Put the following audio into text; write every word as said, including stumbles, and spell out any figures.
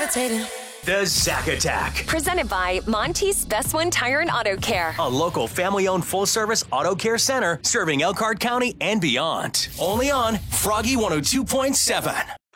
levitating. The Zack Attack. Presented by Monty's Best One Tire and Auto Care. A local family-owned full-service auto care center serving Elkhart County and beyond. Only on Froggy one oh two point seven.